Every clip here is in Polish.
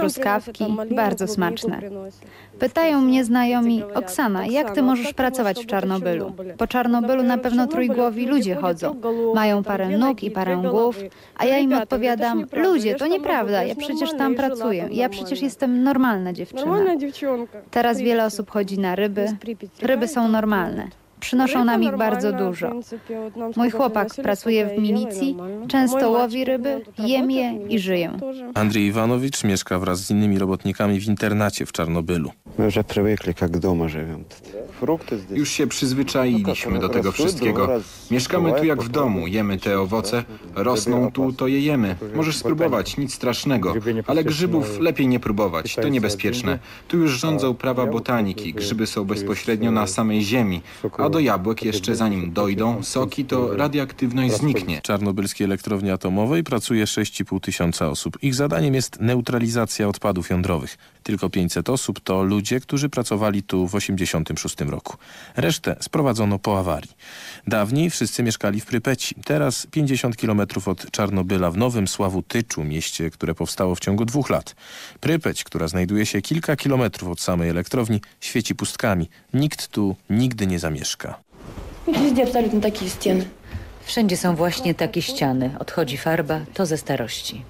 truskawki, bardzo smaczne. Pytają mnie znajomi: Oksana, jak ty możesz pracować w Czarnobylu? Po Czarnobylu na pewno trójgłowi ludzie chodzą. Mają parę nóg i parę głów, a ja im odpowiadam: ludzie, to nieprawda, ja przecież tam pracuję, ja przecież jestem normalna dziewczyna. Teraz wiele osób chodzi na ryby. Ryby są normalne. Przynoszą nam ich bardzo dużo. Mój chłopak pracuje w milicji, często łowi ryby, jem je i żyję. Andrzej Iwanowicz mieszka wraz z innymi robotnikami w internacie w Czarnobylu. My już przywykli, jak doma żyjemy. Już się przyzwyczailiśmy do tego wszystkiego. Mieszkamy tu jak w domu, jemy te owoce, rosną tu, to je jemy. Możesz spróbować, nic strasznego, ale grzybów lepiej nie próbować, to niebezpieczne. Tu już rządzą prawa botaniki, grzyby są bezpośrednio na samej ziemi, a do jabłek jeszcze zanim dojdą soki, to radioaktywność zniknie. W czarnobylskiej elektrowni atomowej pracuje 6,5 tysiąca osób. Ich zadaniem jest neutralizacja odpadów jądrowych. Tylko 500 osób to ludzie, którzy pracowali tu w 1986 roku. Resztę sprowadzono po awarii. Dawniej wszyscy mieszkali w Prypeci. Teraz 50 kilometrów od Czarnobyla w Nowym Sławutyczu, mieście, które powstało w ciągu 2 lat. Prypeć, która znajduje się kilka kilometrów od samej elektrowni, świeci pustkami. Nikt tu nigdy nie zamieszka. Wезде абсолютно takie ściany. Wszędzie są właśnie takie ściany. Odchodzi farba, to ze starości.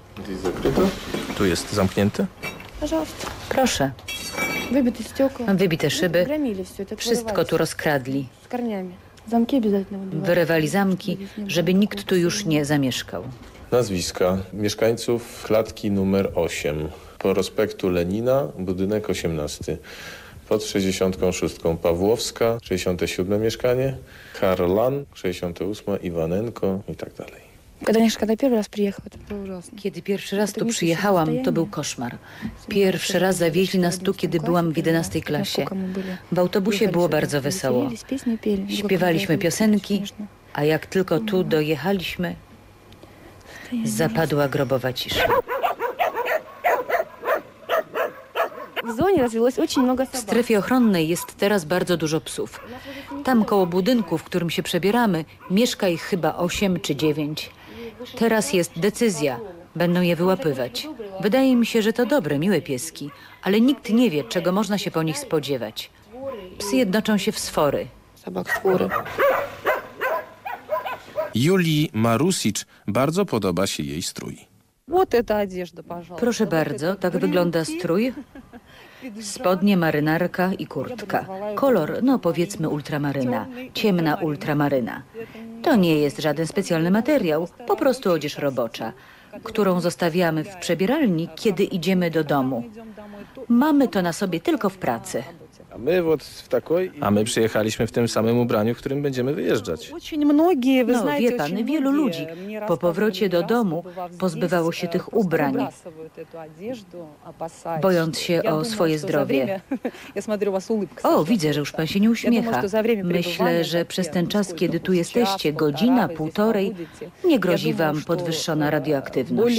Tu jest zamknięte? Proszę. Wybite стекла. Wybite szyby. Громили все это. Wszystko tu rozkradli. С корнями. Zamki обязательно выбивали. Wyrywali zamki, żeby nikt tu już nie zamieszkał. Nazwiska mieszkańców klatki numer 8. Prospektu Lenina, budynek 18. Pod 66 Pawłowska, 67 mieszkanie, Harlan, 68 Iwanenko i tak dalej. Когда первый раз приехала, это было ужасно. Kiedy pierwszy raz tu przyjechałam, to był koszmar. Pierwszy raz zawieźli nas tu, kiedy byłam w 11 klasie. W autobusie było bardzo wesoło. Śpiewaliśmy piosenki, a jak tylko tu dojechaliśmy, zapadła grobowa cisza. W strefie ochronnej jest teraz bardzo dużo psów. Tam koło budynku, w którym się przebieramy, mieszka ich chyba 8 czy 9. Teraz jest decyzja. Będą je wyłapywać. Wydaje mi się, że to dobre, miłe pieski, ale nikt nie wie, czego można się po nich spodziewać. Psy jednoczą się w sfory. Julii Marusicz bardzo podoba się jej strój. Proszę bardzo, tak wygląda strój. Spodnie, marynarka i kurtka. Kolor, no powiedzmy ultramaryna, ciemna ultramaryna. To nie jest żaden specjalny materiał, po prostu odzież robocza, którą zostawiamy w przebieralni, kiedy idziemy do domu. Mamy to na sobie tylko w pracy. A my przyjechaliśmy w tym samym ubraniu, w którym będziemy wyjeżdżać. No, wie pan, wielu ludzi po powrocie do domu pozbywało się tych ubrań, bojąc się o swoje zdrowie. O, widzę, że już pan się nie uśmiecha. Myślę, że przez ten czas, kiedy tu jesteście, godzina, półtorej, nie grozi wam podwyższona radioaktywność.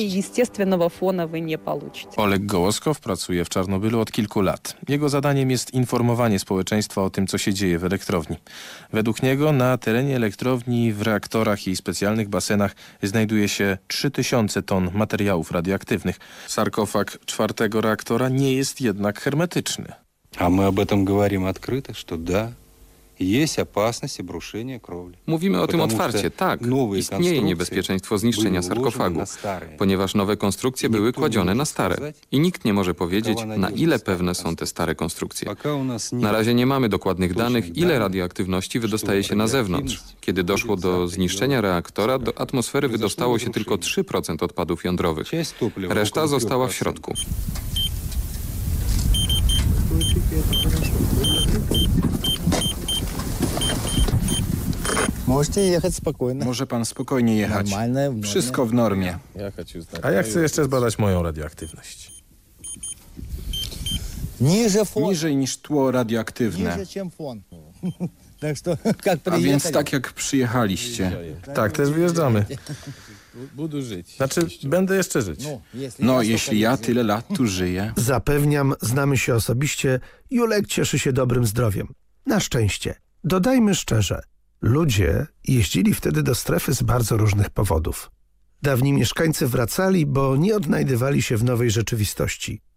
Oleg Gołoskow pracuje w Czarnobylu od kilku lat. Jego zadaniem jest informowanie społeczeństwa o tym, co się dzieje w elektrowni. Według niego na terenie elektrowni w reaktorach i specjalnych basenach znajduje się 3000 ton materiałów radioaktywnych. Sarkofag 4. reaktora nie jest jednak hermetyczny. A my об этом говорим открыто, что да, есть опасность обрушения кровли. Mówimy o tym otwarcie, tak. Istnieje niebezpieczeństwo zniszczenia sarkofagu, ponieważ nowe konstrukcje były kładzione na stare. I nikt nie może powiedzieć, na ile pewne są te stare konstrukcje. Na razie nie mamy dokładnych danych, ile radioaktywności wydostaje się na zewnątrz. Kiedy doszło do zniszczenia reaktora, do atmosfery wydostało się tylko 3% odpadów jądrowych. Reszta została w środku. Może pan spokojnie jechać. Wszystko w normie. A ja chcę jeszcze zbadać moją radioaktywność. Niżej niż tło radioaktywne. A więc tak jak przyjechaliście. Tak, też wyjeżdżamy. Znaczy, będę jeszcze żyć. No, jeśli ja tyle lat tu żyję. Zapewniam, znamy się osobiście. Julek cieszy się dobrym zdrowiem. Na szczęście. Dodajmy szczerze. Ludzie jeździli wtedy do strefy z bardzo różnych powodów. Dawni mieszkańcy wracali, bo nie odnajdywali się w nowej rzeczywistości.